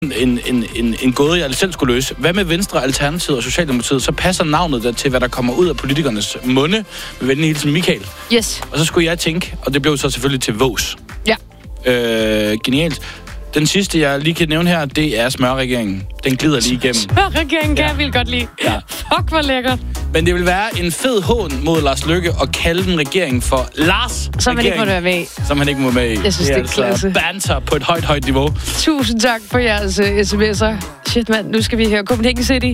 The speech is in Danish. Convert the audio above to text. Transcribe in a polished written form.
en gåde, jeg selv skulle løse. Hvad med Venstre, Alternativet og Socialdemokratiet? Så passer navnet der til, hvad der kommer ud af politikernes munde. Med venlig hilsen Michael. Yes. Og så skulle jeg tænke, og det blev så selvfølgelig til Vås. Ja. Genialt. Den sidste, jeg lige kan nævne her, det er smørregeringen. Den glider lige igennem. Smørregeringen kan jeg vildt godt lide. Ja. Fuck, hvor lækkert. Men det vil være en fed hån mod Lars Løkke at kalde den regering for Lars Som han ikke må være med i. Som han ikke må med i. Jeg synes, det er klasse. Banter på et højt niveau. Tusind tak for jeres sms'er. Shit, mand. Nu skal vi høre Copenhagen City.